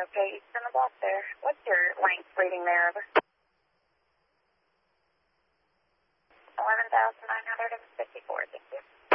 Okay, you send the block there. What's your length reading there? Over. 11,954, thank you.